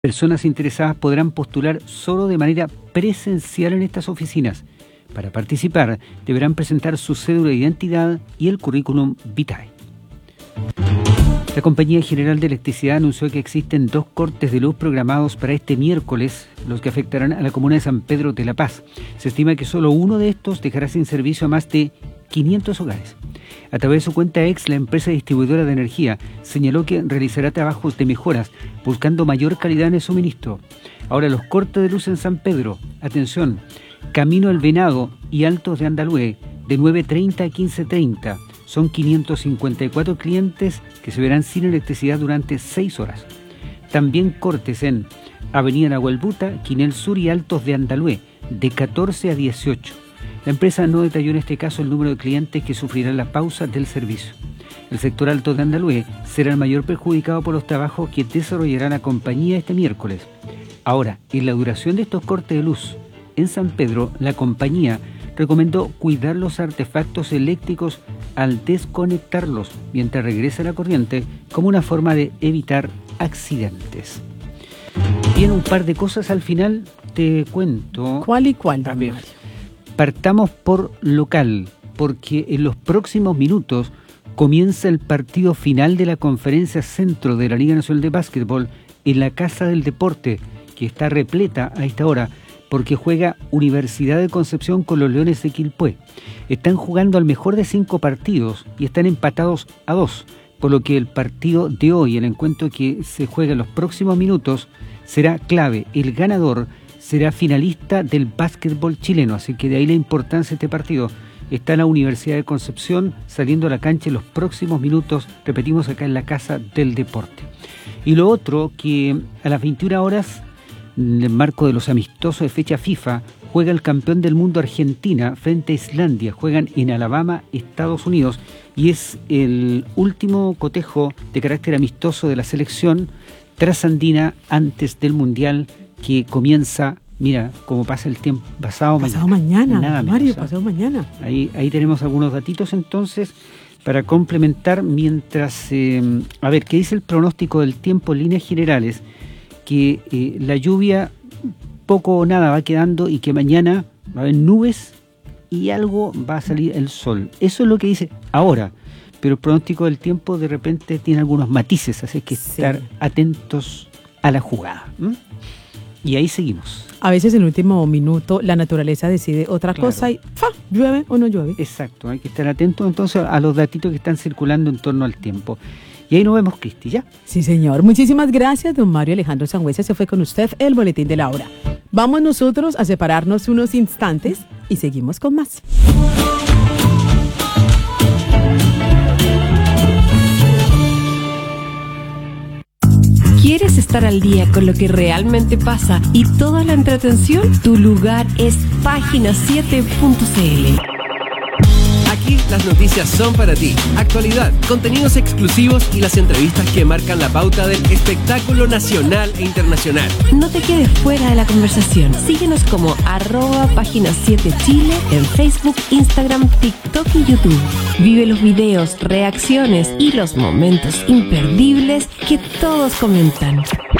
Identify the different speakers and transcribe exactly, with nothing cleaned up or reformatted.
Speaker 1: Personas interesadas podrán postular solo de manera presencial en estas oficinas. Para participar, deberán presentar su cédula de identidad y el currículum vitae. La Compañía General de Electricidad anunció que existen dos cortes de luz programados para este miércoles, los que afectarán a la comuna de San Pedro de la Paz. Se estima que solo uno de estos dejará sin servicio a más de quinientos hogares. A través de su cuenta ex, la empresa distribuidora de energía señaló que realizará trabajos de mejoras buscando mayor calidad en el suministro. Ahora, los cortes de luz en San Pedro. Atención, Camino El Venado y Altos de Andalhué, de nueve treinta a quince treinta. Son quinientos cincuenta y cuatro clientes que se verán sin electricidad durante seis horas. También cortes en Avenida Nahuelbuta, Quinel Sur y Altos de Andalhué, de catorce a dieciocho. La empresa no detalló en este caso el número de clientes que sufrirán la pausa del servicio. El sector Altos de Andalhué será el mayor perjudicado por los trabajos que desarrollará la compañía este miércoles. Ahora, en la duración de estos cortes de luz en San Pedro, la compañía recomendó cuidar los artefactos eléctricos al desconectarlos mientras regresa la corriente, como una forma de evitar accidentes. Bien, un par de cosas al final te cuento.
Speaker 2: ¿Cuál y cuál?
Speaker 1: A ver, partamos por local, porque en los próximos minutos comienza el partido final de la Conferencia Centro de la Liga Nacional de Básquetbol en la Casa del Deporte, que está repleta a esta hora, porque juega Universidad de Concepción con los Leones de Quilpué. Están jugando al mejor de cinco partidos y están empatados a dos, por lo que el partido de hoy, el encuentro que se juega en los próximos minutos, será clave. El ganador será finalista del básquetbol chileno, así que de ahí la importancia de este partido. Está la Universidad de Concepción saliendo a la cancha en los próximos minutos, repetimos, acá en la Casa del Deporte. Y lo otro, que a las veintiuna horas, en el marco de los amistosos de fecha FIFA, juega el campeón del mundo Argentina frente a Islandia. Juegan en Alabama, Estados Unidos, y es el último cotejo de carácter amistoso de la selección trasandina antes del Mundial, que comienza, mira, como pasa el tiempo, pasado,
Speaker 2: pasado mañana. mañana
Speaker 1: nada
Speaker 2: Mario,
Speaker 1: menos,
Speaker 2: pasado mañana.
Speaker 1: Ahí, ahí tenemos algunos datitos entonces para complementar mientras, eh, a ver, ¿qué dice el pronóstico del tiempo en líneas generales? Que eh, la lluvia poco o nada va quedando y que mañana va a haber nubes y algo va a salir el sol. Eso es lo que dice ahora, pero el pronóstico del tiempo de repente tiene algunos matices, así que
Speaker 2: sí.
Speaker 1: estar atentos a la jugada. ¿Mm? Y ahí seguimos.
Speaker 2: A veces en el último minuto la naturaleza decide otra
Speaker 1: Claro.
Speaker 2: cosa y ¡fa! Llueve o no llueve.
Speaker 1: Exacto, hay que estar atentos entonces a los datitos que están circulando en torno al tiempo. Y ahí nos vemos, Cristi, ¿ya?
Speaker 2: Sí, señor. Muchísimas gracias, don Mario Alejandro Sangüesa. Se fue con usted el boletín de la hora. Vamos nosotros a separarnos unos instantes y seguimos con más.
Speaker 3: ¿Quieres estar al día con lo que realmente pasa y toda la entretención? Tu lugar es página siete punto c l.
Speaker 4: Aquí las noticias son para ti. Actualidad, contenidos exclusivos y las entrevistas que marcan la pauta del espectáculo nacional e internacional.
Speaker 3: No te quedes fuera de la conversación. Síguenos como arroba página siete Chile en Facebook, Instagram, TikTok y YouTube. Vive los videos, reacciones y los momentos imperdibles que todos comentan.